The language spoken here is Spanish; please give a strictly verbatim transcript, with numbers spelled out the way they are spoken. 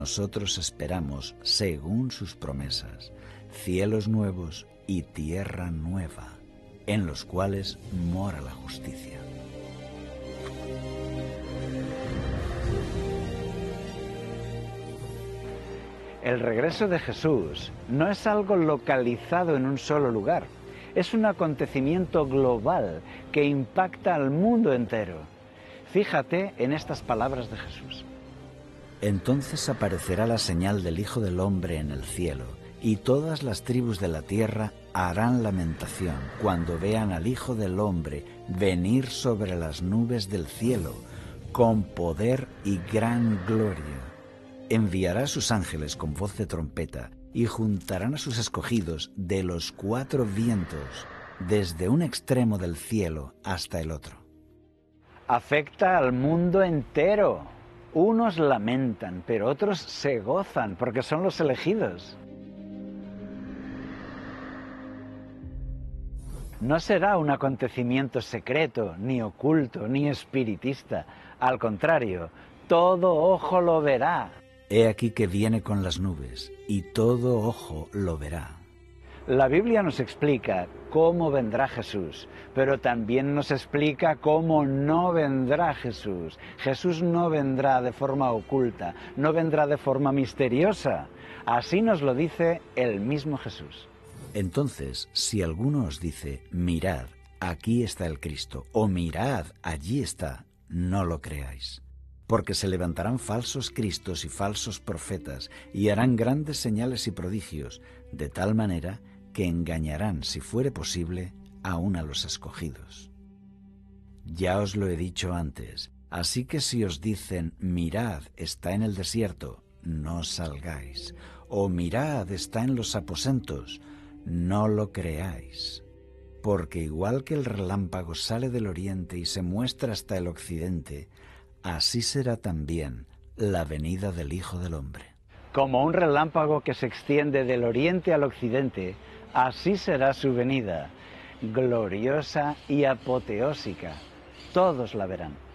nosotros esperamos según sus promesas, cielos nuevos y tierra nueva, en los cuales mora la justicia. El regreso de Jesús no es algo localizado en un solo lugar. Es un acontecimiento global que impacta al mundo entero. Fíjate en estas palabras de Jesús. Entonces aparecerá la señal del Hijo del Hombre en el cielo, y todas las tribus de la tierra harán lamentación cuando vean al Hijo del Hombre venir sobre las nubes del cielo, con poder y gran gloria. Enviará a sus ángeles con voz de trompeta y juntarán a sus escogidos de los cuatro vientos, desde un extremo del cielo hasta el otro. Afecta al mundo entero. Unos lamentan, pero otros se gozan porque son los elegidos. No será un acontecimiento secreto, ni oculto, ni espiritista. Al contrario, todo ojo lo verá. He aquí que viene con las nubes, y todo ojo lo verá. La Biblia nos explica cómo vendrá Jesús, pero también nos explica cómo no vendrá Jesús. Jesús no vendrá de forma oculta, no vendrá de forma misteriosa. Así nos lo dice el mismo Jesús. Entonces, si alguno os dice, mirad, aquí está el Cristo, o mirad, allí está, no lo creáis. Porque se levantarán falsos cristos y falsos profetas, y harán grandes señales y prodigios, de tal manera que engañarán, si fuere posible, aún a los escogidos. Ya os lo he dicho antes, así que si os dicen, mirad, está en el desierto, no salgáis, o mirad, está en los aposentos, no lo creáis. Porque igual que el relámpago sale del oriente y se muestra hasta el occidente, así será también la venida del Hijo del Hombre. Como un relámpago que se extiende del oriente al occidente, así será su venida, gloriosa y apoteósica. Todos la verán.